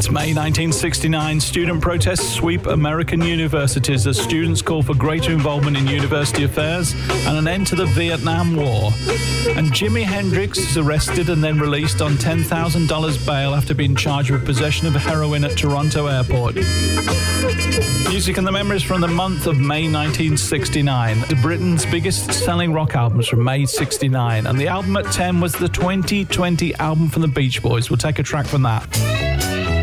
It's May 1969. Student protests sweep American universities as students call for greater involvement in university affairs and an end to the Vietnam War. And Jimi Hendrix is arrested and then released on $10,000 bail after being charged with possession of heroin at Toronto Airport. Music and the memories from the month of May 1969. Britain's biggest selling rock albums from May 69. And the album at 10 was the 2020 album from the Beach Boys. We'll take a track from that.